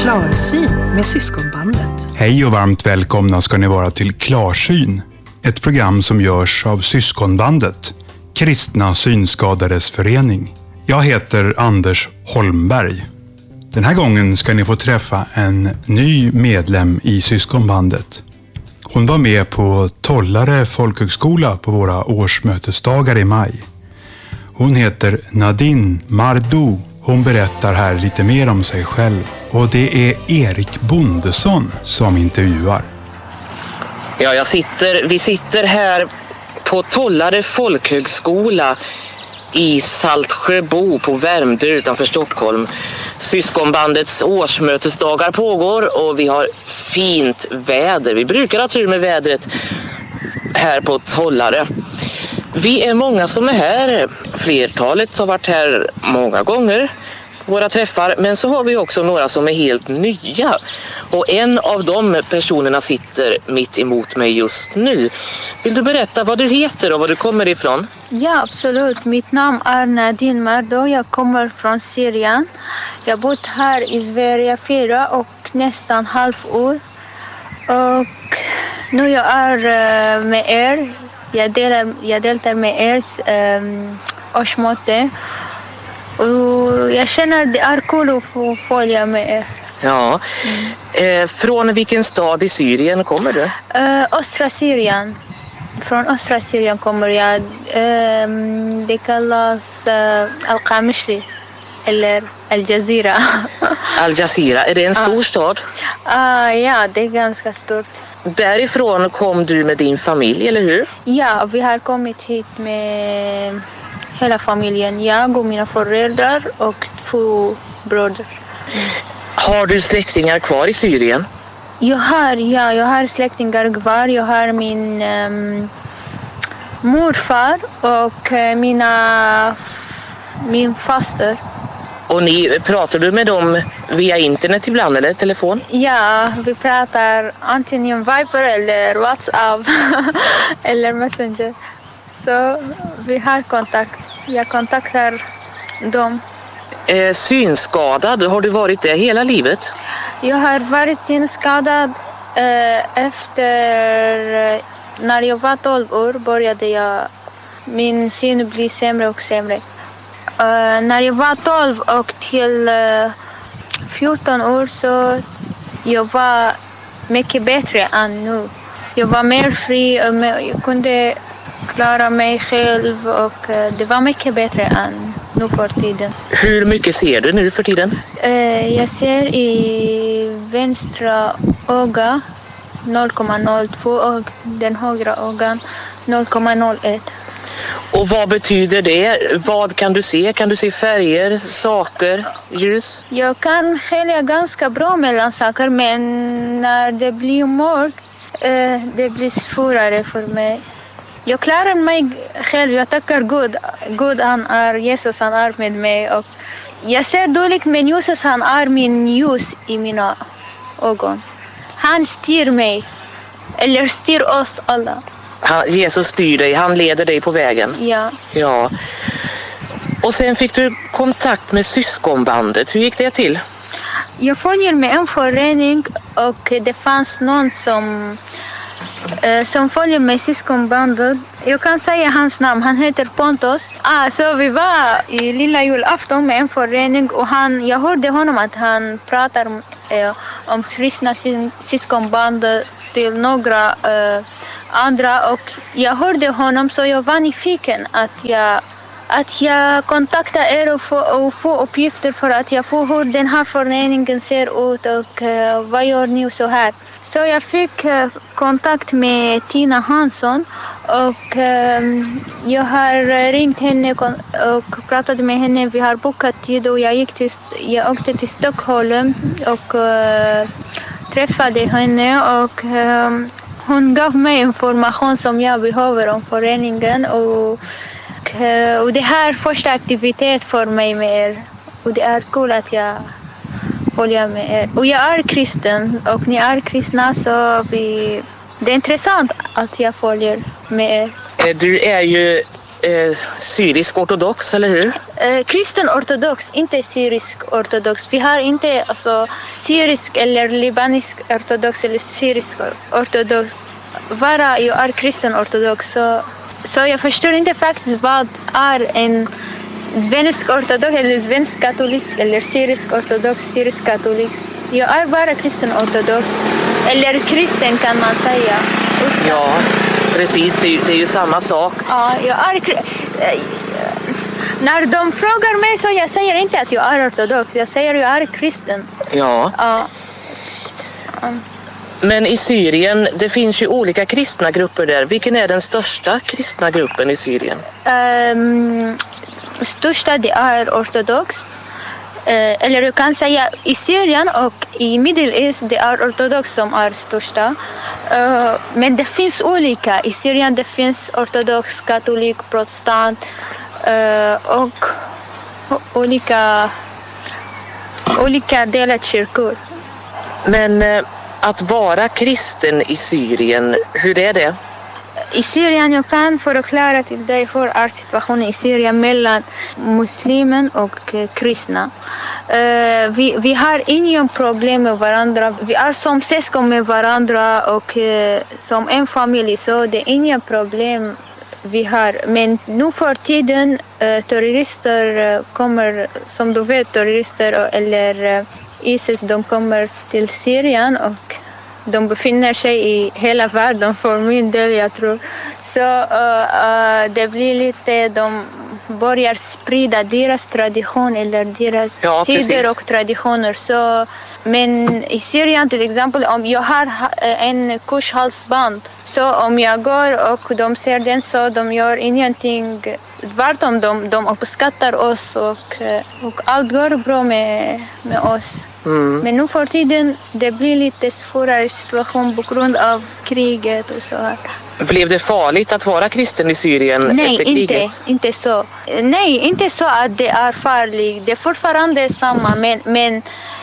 Klarsyn med Syskonbandet. Hej och varmt välkomna ska ni vara till Klarsyn. Ett program som görs av Syskonbandet, Kristna synskadades förening. Jag heter Anders Holmberg. Den här gången ska ni få träffa en ny medlem i Syskonbandet. Hon var med på Tollare folkhögskola på våra årsmötesdagar i maj. Hon heter Nadine Mardou. Hon berättar här lite mer om sig själv. Och det är Erik Bondesson som intervjuar. Ja, vi sitter här på Tollare folkhögskola i Saltsjöbo på Värmdö utanför Stockholm. Syskonbandets årsmötesdagar pågår och vi har fint väder. Vi brukar ha tur med vädret här på Tollare. Vi är många som är här. Flertalet har varit här många gånger på våra träffar. Men så har vi också några som är helt nya. Och en av de personerna sitter mitt emot mig just nu. Vill du berätta vad du heter och var du kommer ifrån? Ja, absolut. Mitt namn är Nadine Mardou. Jag kommer från Syrien. Jag har bott här i Sverige 4 och nästan halvår. Och nu jag är med er. Jag deltar med ers årsmöte. Och jag känner det är kul att få följa med er. Ja. Från vilken stad i Syrien kommer du? Östra Syrien. Från östra Syrien kommer jag. Det kallas Al-Qamishli eller Al-Jazira. Al-Jazira, är det en stor stad? Ja, det är ganska stort. Därifrån kom du med din familj, eller hur? Ja, vi har kommit hit med hela familjen. Jag och mina föräldrar och 2 bröder. Har du släktingar kvar i Syrien? Jag har släktingar kvar. Jag har min morfar och min faster. Och pratar du med dem via internet ibland eller telefon? Ja, vi pratar antingen Viber eller WhatsApp eller Messenger. Så vi har kontakt. Jag kontaktar dem. Synskadad, har du varit det hela livet? Jag har varit synskadad efter när jag var 12 år började min syn bli sämre och sämre. När jag var 12 och till 14 år så jag var mycket bättre än nu. Jag var mer fri och jag kunde klara mig själv och det var mycket bättre än nu för tiden. Hur mycket ser du nu för tiden? Jag ser i vänstra öga 0,02 och den högra ögan 0,01. Och vad betyder det? Vad kan du se? Kan du se färger, saker, ljus? Jag kan skilja ganska bra mellan saker, men när det blir mörkt det blir svårare för mig. Jag klarar mig själv. Jag tackar Gud han är Jesus, han är med mig. Och jag ser dåligt, men Jesus han är min ljus i mina ögon. Han styr mig, eller styr oss alla. Jesus styr dig, han leder dig på vägen. Ja. Och sen fick du kontakt med Syskonbandet. Hur gick det till? Jag följer med en förening och det fanns någon som följer med Syskonbandet. Jag kan säga hans namn, han heter Pontus. Så vi var i lilla julafton med en förening och jag hörde honom att han pratar om kristna Syskonbandet till några andra och jag hörde honom så jag var nyfiken att jag kontaktar er och få uppgifter för att jag får hur den här föreningen ser ut och vad gör ni så här. Så jag fick kontakt med Tina Hansson och jag har ringt henne och pratat med henne. Vi har bokat tid och jag åkte till Stockholm och träffade henne och hon gav mig information som jag behöver om föreningen och det här är första aktivitet för mig med er och det är kul att jag följer med er. Och jag är kristen och ni är kristna så det är intressant att jag följer med er. Du är ju syrisk ortodox, eller hur? Kristen ortodox, inte syrisk ortodox. Vi har inte alltså, syrisk eller libanisk ortodox eller syrisk ortodox. Bara jag är kristen ortodox. Så jag förstår inte faktiskt vad är en svensk ortodox eller svensk katolisk eller syrisk ortodox, syrisk katolisk. Jag är bara kristen ortodox. Eller kristen kan man säga. Ja, precis. Det är ju samma sak. Ja, jag är... När de frågar mig så jag säger inte att jag är ortodox. Jag säger att jag är kristen. Ja. Men i Syrien, det finns ju olika kristna grupper där. Vilken är den största kristna gruppen i Syrien? Största det är ortodox. Eller du kan säga i Syrien och i Middle East det är ortodox som är största. Men det finns olika. I Syrien det finns ortodox, katolik, protestant och olika delar kyrkor. Men att vara kristen i Syrien, hur är det? I Syrien, jag kan förklara till dig hur är situationen i Syrien mellan muslimer och kristna. Vi har inga problem med varandra. Vi är som syskon med varandra och som en familj, så det är inga problem vi har. Men nu för tiden terrorister kommer, som du vet, terrorister eller ISIS, de kommer till Syrien och de befinner sig i hela världen för min del, jag tror. Så det blir lite, de börjar sprida deras tradition eller deras sidor och traditioner. Så, men i Syrien till exempel, om jag har en kurshalsband, så om jag går och de ser den så de gör ingenting. Tvärtom, de uppskattar oss och allt går bra med oss. Men nu för tiden det blir lite svårare situation på grund av kriget och så här. Blev det farligt att vara kristen i Syrien efter kriget? Inte så. Nej, inte så att det är farligt. Det är fortfarande samma, men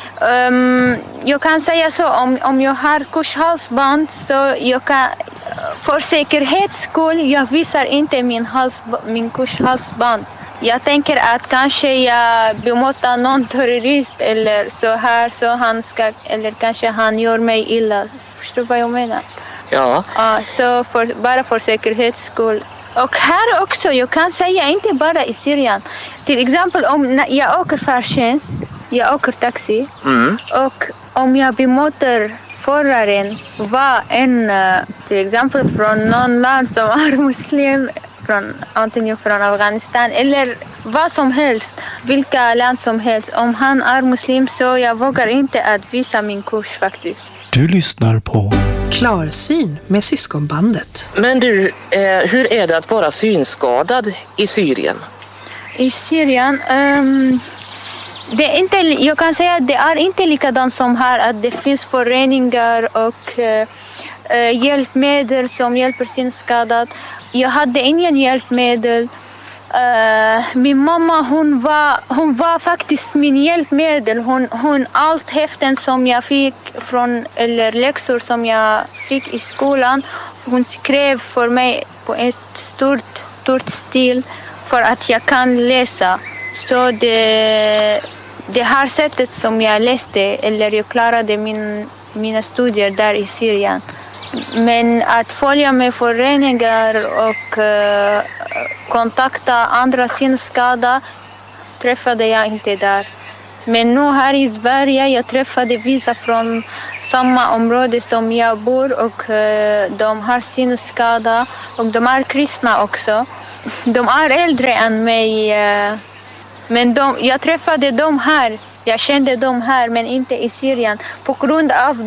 jag kan säga så, om jag har kurshalsband så jag kan, för säkerhets skull, jag visar inte min kurshalsband. Jag tänker att kanske jag bemöter någon terrorist eller så här, så han ska, eller kanske han gör mig illa. Förstår vad jag menar? Ja. Så bara för säkerhets skull. Och här också, jag kan säga inte bara i Syrien. Till exempel om jag åker färdtjänst, jag åker taxi och om jag bemöter föraren var en till exempel från någon land som är muslim, antingen från Afghanistan eller vad som helst, vilka land som helst. Om han är muslim så jag vågar inte att visa min kurs faktiskt. Du lyssnar på Klarsyn med Syskonbandet. Men du, hur är det att vara synskadad i Syrien? I Syrien, det är inte, jag kan säga att det är inte likadant som här, att det finns föreningar och hjälpmedel som hjälper synskadad. Jag hade ingen hjälpmedel. Min mamma hon var faktiskt min hjälpmedel. Hon allt häften som jag fick från, eller läxor som jag fick i skolan, hon skrev för mig på ett stort stil för att jag kan läsa. Så det här sättet som jag läste, eller jag klarade mina studier där i Syrien. Men att följa med föreningar och kontakta andra synskadade träffade jag inte där. Men nu här i Sverige jag träffade vissa från samma område som jag bor och de har synskada och de är kristna också. De är äldre än mig, men jag träffade dem här. Jag kände dem här men inte i Syrien på grund av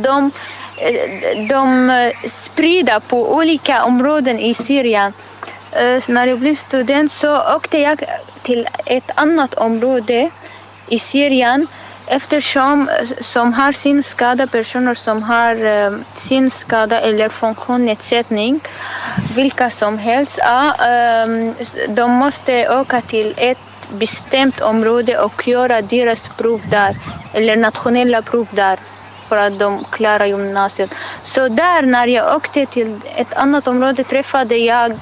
de sprider på olika områden i Syrien. När jag blev student så åkte jag till ett annat område i Syrien eftersom som har synskada, personer som har synskada eller funktionsnedsättning, vilka som helst, de måste åka till ett bestämt område och göra deras prov där, eller nationella prov där, för att de klarar gymnasiet. Så där när jag åkte till ett annat område träffade jag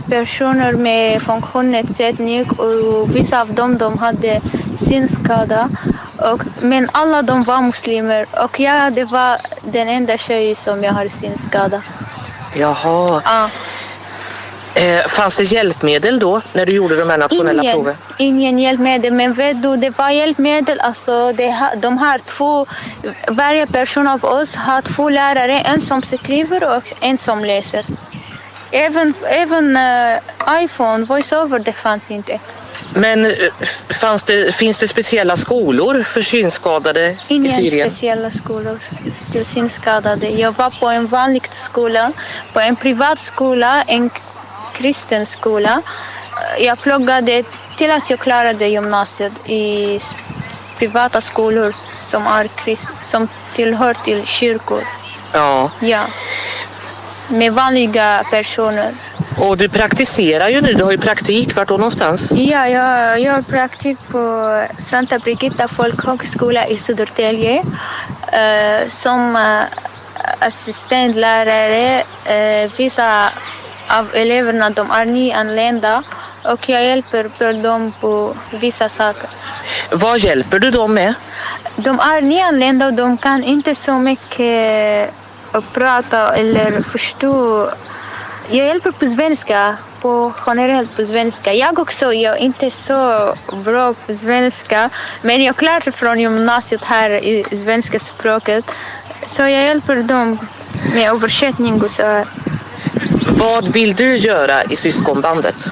personer med funktionsnedsättning och vissa av dem de hade synskada. Men alla de var muslimer och det var den enda tjej som jag har synskada. Jaha. Ja. Fanns det hjälpmedel då när du gjorde de här nationella proven? Ingen hjälpmedel, men vet du, det var hjälpmedel. Alltså, de har två, varje person av oss har två lärare, en som skriver och en som läser. Även iPhone, voiceover, det fanns inte. Men finns det speciella skolor för synskadade i Syrien? Inga speciella skolor till synskadade. Jag var på en vanlig skola, på en privat skola, en kristen skola. Jag pluggade till att jag klarade gymnasiet i privata skolor som tillhör till kyrkor. Ja. Ja. Med vanliga personer. Och du praktiserar ju nu, du har ju praktik. Vart då någonstans? Ja, jag gör praktik på Santa Brigitta folkhögskola i Södertälje som assistentlärare. Vissa av eleverna de är nyanlända och jag hjälper dem på vissa saker. Vad hjälper du dem med? De är nyanlända och de kan inte så mycket prata eller förstå. Jag hjälper på svenska, generellt på svenska. Jag också, jag är inte så bra på svenska, men jag klarade från gymnasiet här i svenska språket. Så jag hjälper dem med översättning och så här. Vad vill du göra i syskonbandet?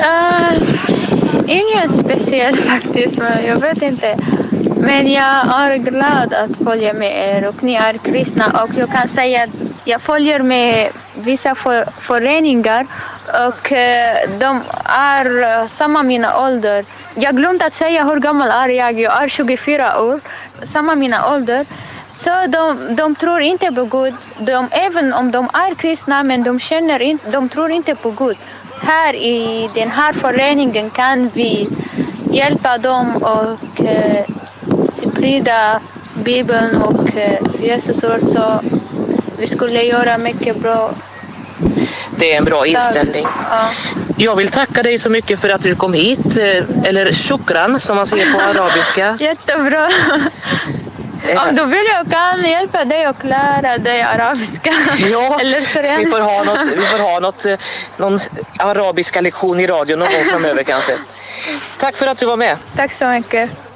Inget speciellt faktiskt, men jag vet inte. Men jag är glad att följa med er och ni är kristna och jag kan säga att jag följer med vissa föreningar och de är samma mina ålder. Jag glömde att säga hur gammal är jag. Jag är 24 år, samma mina ålder. Så de tror inte på Gud. Även om de är kristna, men de tror inte på Gud. Här i den här föreningen kan vi hjälpa dem och sprida Bibeln och Jesus ord, så vi skulle göra mycket bra. Det är en bra inställning. Ja. Jag vill tacka dig så mycket för att du kom hit. Eller shukran som man säger på arabiska. Jättebra. Om du vill jag kan hjälpa dig att lära dig arabiska. Ja, eller vi får ha någon arabiska lektion i radion någon gång framöver kanske. Tack för att du var med. Tack så mycket.